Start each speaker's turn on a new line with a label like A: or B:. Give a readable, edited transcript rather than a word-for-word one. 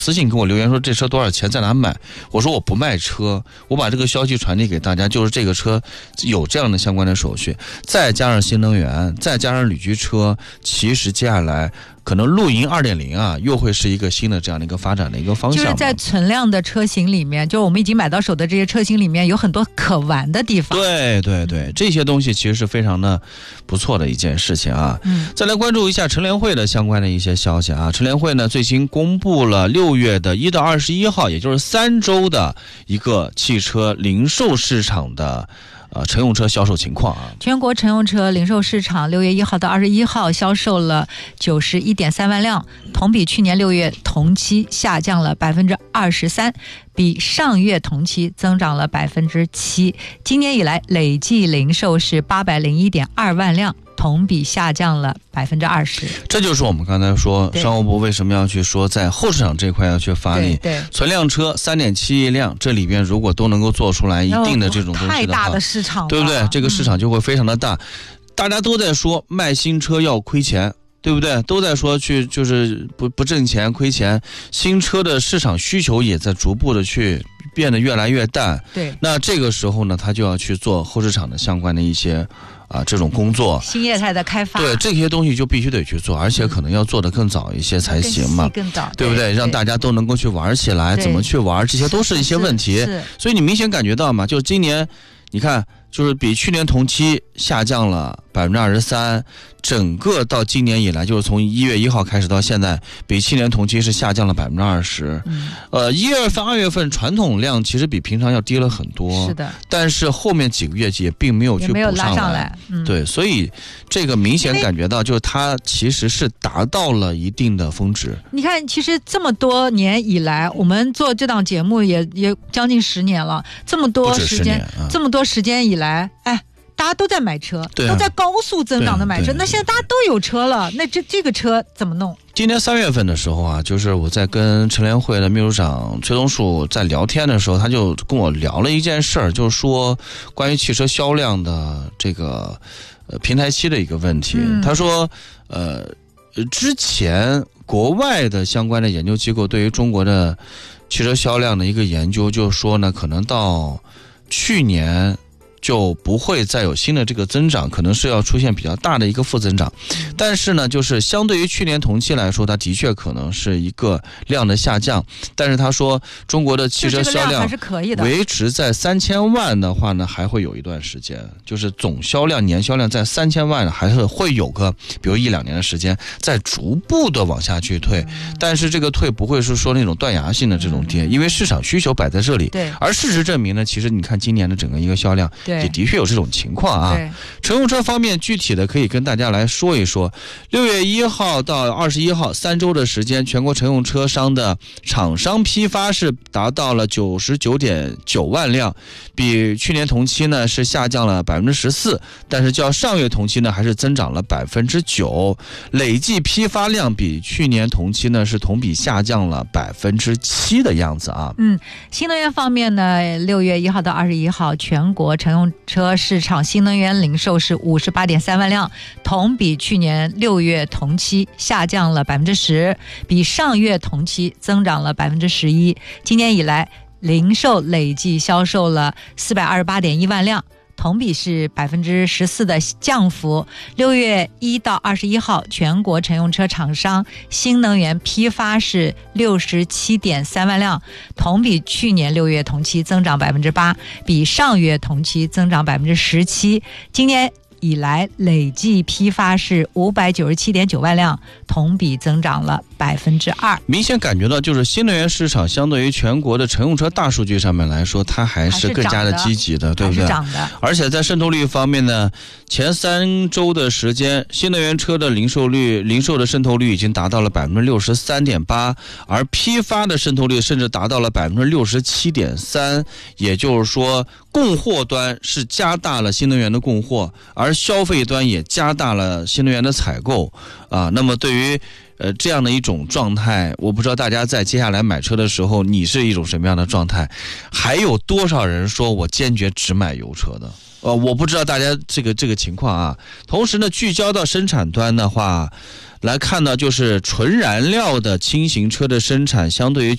A: 私信给我留言说这车多少钱，在哪买？我说我不卖车，我把这个消息传递给大家，就是这个车有这样的相关的手续，再加上新能源，再加上旅居车，其实接下来可能露营 2.0 啊，又会是一个新的这样的一个发展的一个方向。
B: 就是在存量的车型里面，就我们已经买到手的这些车型里面，有很多可玩的地方。
A: 对对对，这些东西其实是非常的不错的一件事情啊。再来关注一下乘联会的相关的一些消息啊。乘联会呢最新公布了6月的1到21号，也就是3周的一个汽车零售市场的乘用车销售情况啊。
B: 全国乘用车零售市场6月1号到21号销售了91.3万辆，同比去年6月同期下降了23%，比上月同期增长了7%。今年以来累计零售是801.2万辆，同比下降了20%。
A: 这就是我们刚才说商务部为什么要去说在后市场这块要去发力。
B: 对，
A: 存量车3.7亿辆，这里边如果都能够做出来一定的这种东西的话，
B: 太大的市场了，
A: 对不对？这个市场就会非常的大。大家都在说卖新车要亏钱，对不对？都在说去就是不挣钱亏钱，新车的市场需求也在逐步的去变得越来越淡。
B: 对，
A: 那这个时候呢，他就要去做后市场的相关的一些这种工作，
B: 新业态的开发。
A: 对，这些东西就必须得去做，而且可能要做得更早一些才行嘛，
B: 更早，
A: 对不对？让大家都能够去玩起来，怎么去玩，这些都是一些问题。所以你明显感觉到嘛，就今年你看，就是比去年同期下降了23%，整个到今年以来，就是从1月1号开始到现在，比去年同期是下降了20%。1月份、2月份传统量其实比平常要低了很多，
B: 是的。
A: 但是后面几个月也并没有去补上来，对，所以这个明显感觉到，就是它其实是达到了一定的峰值。
B: 你看，其实这么多年以来，我们做这档节目也将近10年了，这么多时间以来，大家都在买车，都在高速增长的买车。那现在大家都有车了，那这个车怎么弄？
A: 今年3月份的时候啊，就是我在跟乘联会的秘书长崔东树在聊天的时候，他就跟我聊了一件事儿，就是说关于汽车销量的这个平台期的一个问题。他说之前国外的相关的研究机构对于中国的汽车销量的一个研究，就是说呢，可能到去年就不会再有新的这个增长，可能是要出现比较大的一个负增长。但是呢，就是相对于去年同期来说，它的确可能是一个量的下降。但是他说中国的汽车销量维持在3000万的话呢，还会有一段时间，就是总销量年销量在3000万还是会有个比如1-2年的时间在逐步的往下去退。但是这个退不会是说那种断崖性的这种跌，因为市场需求摆在这里。而事实证明呢，其实你看今年的整个一个销量也的确有这种情况啊。乘用车方面具体的可以跟大家来说一说。6月1号到21号3周的时间，全国乘用车商的厂商批发是达到了99.9万辆，比去年同期呢是下降了14%，但是较上月同期呢还是增长了9%，累计批发量比去年同期呢是同比下降了7%的样子啊。
B: 新能源方面呢，6月1号到21号全国乘用车市场新能源零售是58.3万辆，同比去年6月同期下降了10%，比上月同期增长了11%。今年以来零售累计销售了428.1万辆，同比是14%的降幅。6月1到21号全国乘用车厂商新能源批发是67.3万辆，同比去年6月同期增长8%，比上月同期增长17%。今年以来累计批发是597.9万辆，同比增长了2%。
A: 明显感觉到就是新能源市场相对于全国的乘用车大数据上面来说，它还是更加的积极的，对不对？而且在渗透率方面呢，前3周的时间，新能源车的零售的渗透率已经达到了63.8%，而批发的渗透率甚至达到了67.3%。也就是说，供货端是加大了新能源的供货，而消费端也加大了新能源的采购啊。那么对于这样的一种状态，我不知道大家在接下来买车的时候，你是一种什么样的状态？还有多少人说我坚决只买油车的？我不知道大家这个情况啊。同时呢，聚焦到生产端的话，来看到就是纯燃料的轻型车的生产，相对于